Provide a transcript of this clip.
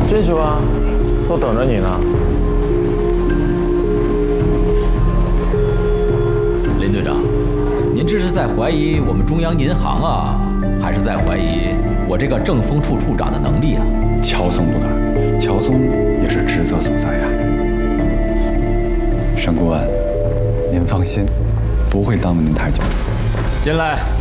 进去吧，都等着你呢。 林队长，您这是在怀疑我们中央银行啊，还是在怀疑我这个政风处处长的能力啊？ 乔松不敢，乔松也是职责所在呀。沈顾问，您放心，不会耽误您太久。 进来。